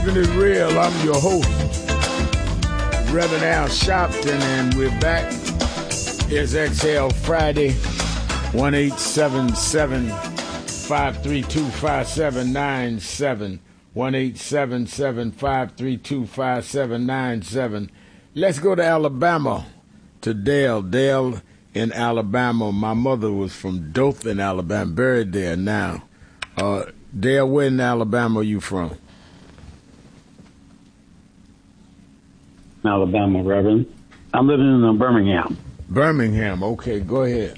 Living is real. I'm your host, Reverend Al Sharpton, and we're back. It's Exhale Friday, 1-877-532-5797, 1-877-532-5797. Let's go to Alabama, to Dale. Dale in Alabama. My mother was from Dothan, Alabama, buried there now. Dale, where in Alabama are you from? Alabama, Reverend. I'm living in Birmingham. Birmingham, okay, go ahead.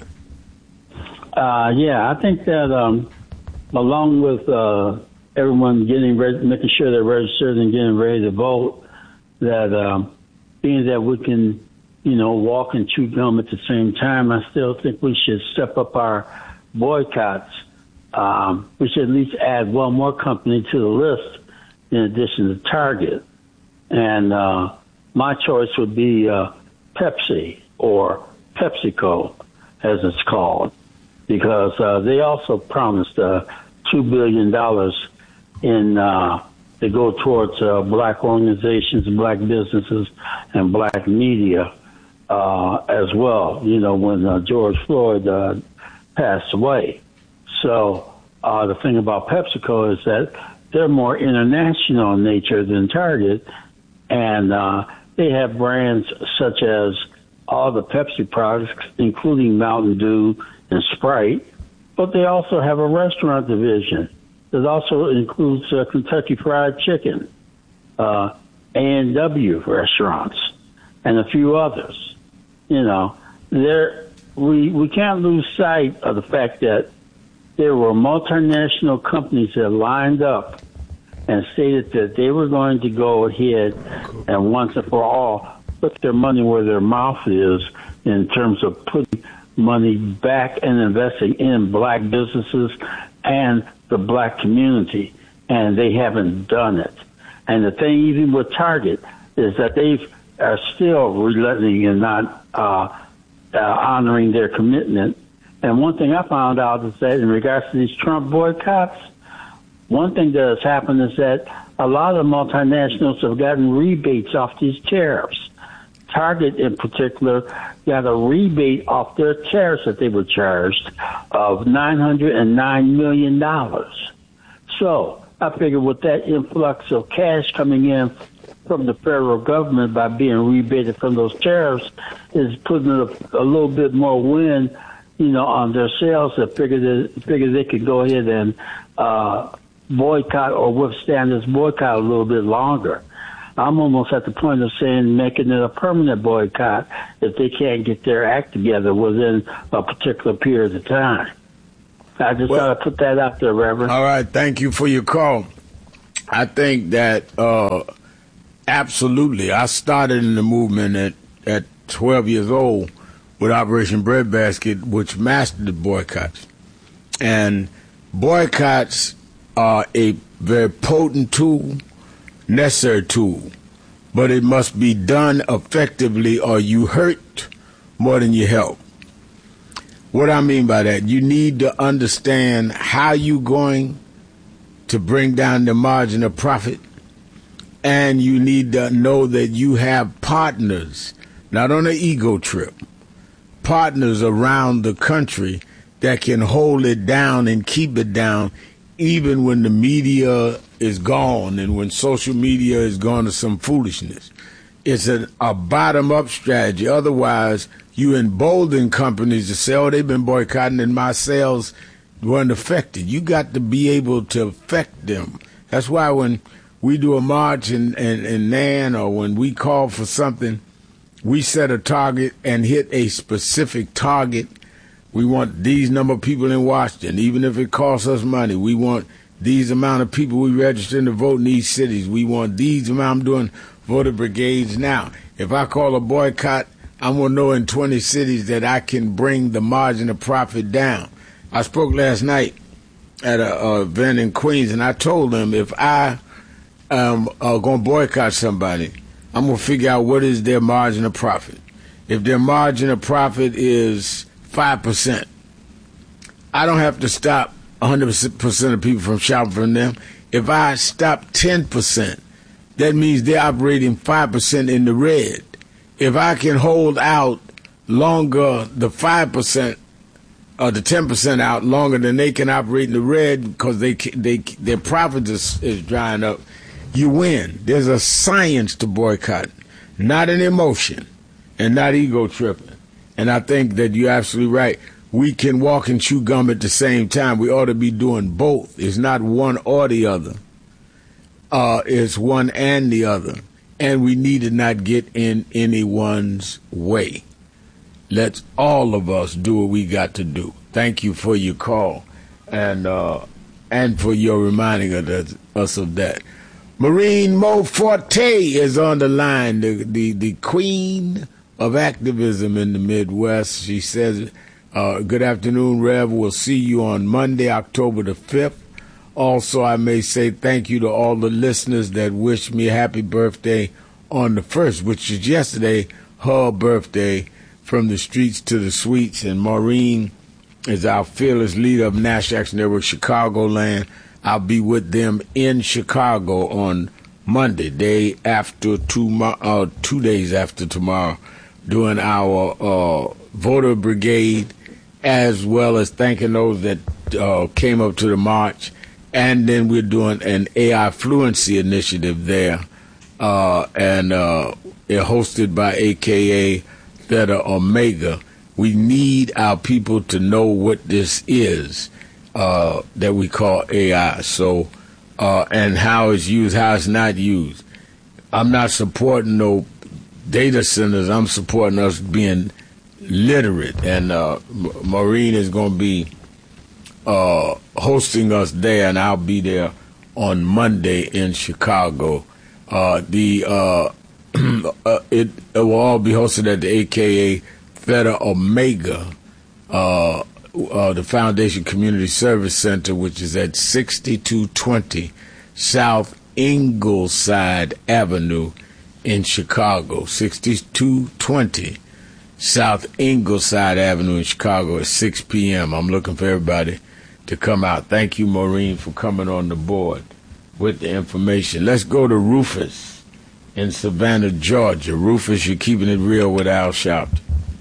I think that along with everyone getting ready, making sure they're registered and getting ready to vote, that being that we can, walk and chew gum at the same time, I still think we should step up our boycotts. We should at least add one more company to the list in addition to Target. And my choice would be Pepsi or PepsiCo, as it's called, because they also promised $2 billion to go towards black organizations, black businesses, and black media as well, when George Floyd passed away. So the thing about PepsiCo is that they're more international in nature than Target, and they have brands such as all the Pepsi products, including Mountain Dew and Sprite, but they also have a restaurant division that also includes Kentucky Fried Chicken, A&W restaurants, and a few others. We can't lose sight of the fact that there were multinational companies that lined up and stated that they were going to go ahead and once and for all put their money where their mouth is in terms of putting money back and investing in black businesses and the black community, and they haven't done it. And the thing, even with Target, is that they are still relenting and not honoring their commitment. And one thing I found out is that in regards to these Trump boycotts, one thing that has happened is that a lot of multinationals have gotten rebates off these tariffs. Target, in particular, got a rebate off their tariffs that they were charged of $909 million. So I figure with that influx of cash coming in from the federal government by being rebated from those tariffs is putting a little bit more wind, on their sales. That figure they could go ahead and boycott or withstand this boycott a little bit longer. I'm almost at the point of saying making it a permanent boycott if they can't get their act together within a particular period of time. I just thought I'd put that out there, Reverend. All right, thank you for your call. I think that absolutely. I started in the movement at 12 years old with Operation Breadbasket, which mastered boycotts. And boycotts are a very potent tool, necessary tool, but it must be done effectively or you hurt more than you help. What I mean by that, you need to understand how you're going to bring down the margin of profit, and you need to know that you have partners, not on an ego trip, partners around the country that can hold it down and keep it down even when the media is gone and when social media is gone to some foolishness. It's a bottom-up strategy. Otherwise, you embolden companies to say, they've been boycotting and my sales weren't affected. You got to be able to affect them. That's why when we do a march in NAN or when we call for something, we set a target and hit a specific target. We want these number of people in Washington, even if it costs us money. We want these amount of people we register to vote in these cities. We want these amount. I'm doing voter brigades now. If I call a boycott, I'm going to know in 20 cities that I can bring the margin of profit down. I spoke last night at an event in Queens, and I told them if I am going to boycott somebody, I'm going to figure out what is their margin of profit. If their margin of profit is 5%, I don't have to stop 100% of people from shopping from them. If I stop 10%, that means they're operating 5% in the red. If I can hold out longer, the 5% or the 10% out longer than they can operate in the red because their profit is drying up, you win. There's a science to boycotting, not an emotion and not ego tripping. And I think that you're absolutely right. We can walk and chew gum at the same time. We ought to be doing both. It's not one or the other. It's one and the other. And we need to not get in anyone's way. Let's all of us do what we got to do. Thank you for your call and for your reminding us of that. Maureen Moforte is on the line, the queen of activism in the Midwest. She says, good afternoon, Rev. We'll see you on Monday, October the 5th. Also, I may say thank you to all the listeners that wished me a happy birthday on the 1st, which is yesterday, her birthday, from the streets to the suites. And Maureen is our fearless leader of National Action Network Chicagoland. I'll be with them in Chicago on Monday, 2 days after tomorrow, doing our voter brigade, as well as thanking those that came up to the march. And then we're doing an AI fluency initiative there, and hosted by AKA Theta Omega. We need our people to know what this is that we call AI. So, and how it's used, how it's not used. I'm not supporting no data centers. I'm supporting us being literate. And Maureen is going to be hosting us there, and I'll be there on Monday in Chicago. It will all be hosted at the AKA Theta Omega, the Foundation Community Service Center, which is at 6220 South Ingleside Avenue in Chicago. 6220 South Ingleside Avenue in Chicago at 6 p.m. I'm looking for everybody to come out. Thank you, Maureen, for coming on the board with the information. Let's go to Rufus in Savannah, Georgia. Rufus, you're keeping it real with Al Sharpton.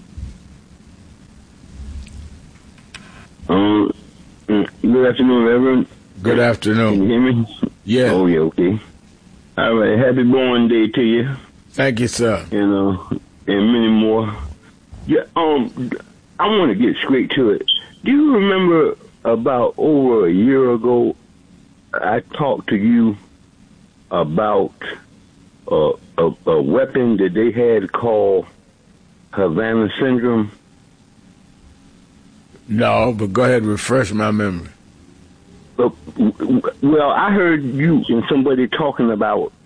Good afternoon, Reverend. Good afternoon. Can you hear me? Yeah. Oh, yeah, okay. All right, happy born day to you. Thank you, sir. And many more. Yeah, I want to get straight to it. Do you remember about over a year ago, I talked to you about a weapon that they had called Havana Syndrome? No, but go ahead and refresh my memory. Well, I heard you and somebody talking about